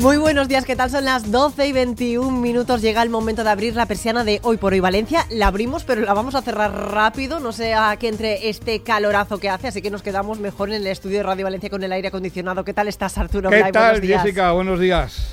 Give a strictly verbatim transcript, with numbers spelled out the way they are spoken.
Muy buenos días, ¿qué tal? Son las doce y veintiún minutos. Llega el momento de abrir la persiana de Hoy por Hoy Valencia. La abrimos, pero la vamos a cerrar rápido, no sea que entre este calorazo que hace, así que nos quedamos mejor en el estudio de Radio Valencia con el aire acondicionado. ¿Qué tal estás, Arturo? ¿Qué Blay? tal, Buenos días. Jessica? Buenos días.